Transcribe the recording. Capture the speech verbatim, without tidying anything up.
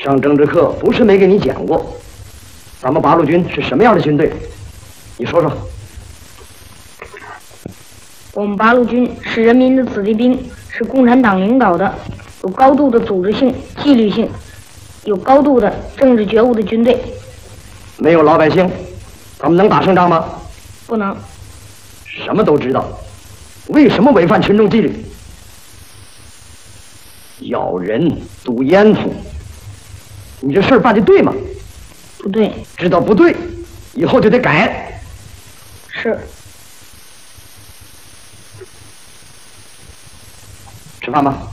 上政治课不是没给你讲过，咱们八路军是什么样的军队？你说说。 我们八路军是人民的子弟兵，是共产党领导的，有高度的组织性、纪律性，有高度的政治觉悟的军队。 没有老百姓，咱们能打胜仗吗？ 不能。 什么都知道，为什么违反群众纪律？咬人、堵烟囱，你这事儿办的对吗？ 不对。 知道不对，以后就得改。 是。 吃饭吧。